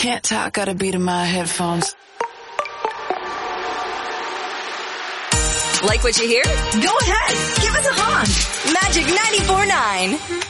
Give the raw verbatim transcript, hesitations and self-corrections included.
Can't tell, I got a beat in my headphones. Like what you hear? Go ahead, give us a honk. Magic ninety-four point nine.